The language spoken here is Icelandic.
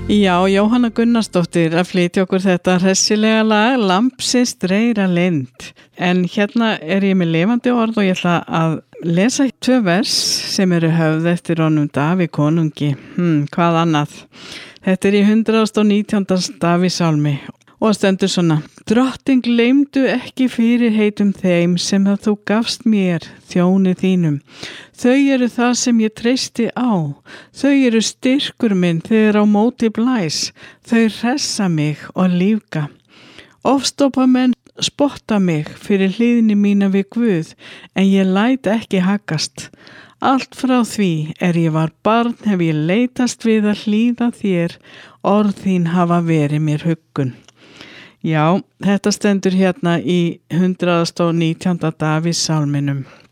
Já, Jóhanna Gunnarsdóttir að flytja okkur þetta hressilega lag Lampsins dreira lind. En hérna er ég með lifandi orð og ég ætla að lesa 2 vers sem eru höfð eftir honum Davíð konungi. Hvað annað? Þetta er í 119. Davíðsálmi og stendur svona: Drottinn gleymdu ekki fyrirheitum þeim sem að þú gafst mér, þjóni þínum. Þau eru það sem ég treysti á. Þau eru styrkur minn þegar á móti blæs. Þau hressa mig og lífga. Ofstoppamenn spotta mig fyrir hlýðni mína við Guð, en ég læt ekki haggast. Allt frá því ég var barn hef ég leitast við að hlýða þér, orð þín hafa verið mér huggun. Já, þetta stendur hérna í 119. Davíðsálminum.